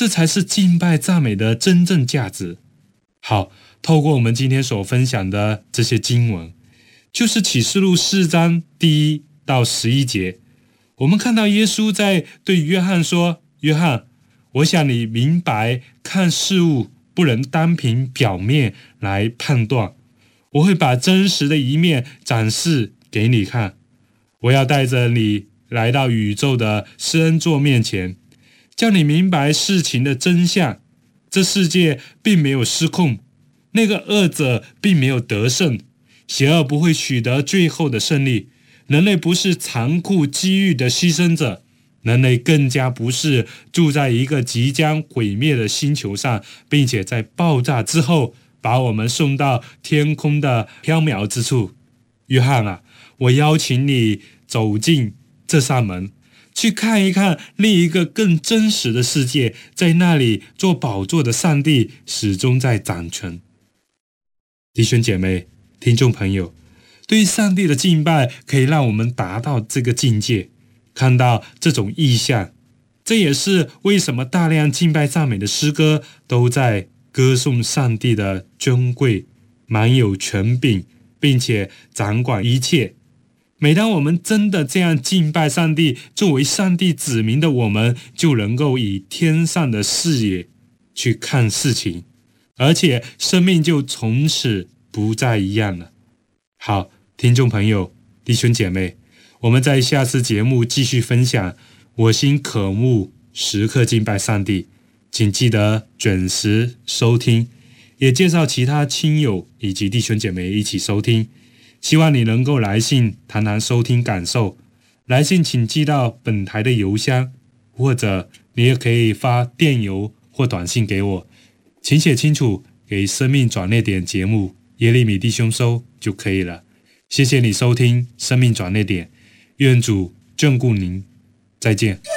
这才是敬拜赞美的真正价值。好，透过我们今天所分享的这些经文，就是启示录4章第1到11节，我们看到耶稣在对约翰说，约翰，我想你明白，看事物不能单凭表面来判断，我会把真实的一面展示给你看。我要带着你来到宇宙的施恩座面前，叫你明白事情的真相。这世界并没有失控，那个恶者并没有得胜，邪恶不会取得最后的胜利，人类不是残酷机遇的牺牲者，人类更加不是住在一个即将毁灭的星球上，并且在爆炸之后把我们送到天空的缥缈之处。约翰啊，我邀请你走进这扇门，去看一看另一个更真实的世界，在那里做宝座的上帝始终在掌权。弟兄姐妹、听众朋友，对于上帝的敬拜可以让我们达到这个境界，看到这种意象。这也是为什么大量敬拜赞美的诗歌都在歌颂上帝的尊贵，满有权柄，并且掌管一切。每当我们真的这样敬拜上帝，作为上帝子民的我们，就能够以天上的视野去看事情，而且生命就从此不再一样了。好，听众朋友、弟兄姐妹，我们在下次节目继续分享我心渴慕时刻敬拜上帝，请记得准时收听，也介绍其他亲友以及弟兄姐妹一起收听。希望你能够来信谈谈收听感受，来信请寄到本台的邮箱，或者你也可以发电邮或短信给我，请写清楚给生命转捩点节目耶利米弟兄收就可以了。谢谢你收听生命转捩点，愿主眷顾您，再见。